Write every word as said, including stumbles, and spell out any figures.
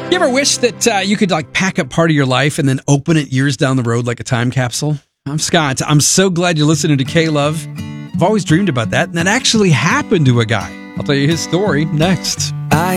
You ever wish that uh, you could like pack up part of your life and then open it years down the road like a time capsule? I'm Scott. I'm so glad you're listening to K-Love. I've always dreamed about that, and that actually happened to a guy. I'll tell you his story next.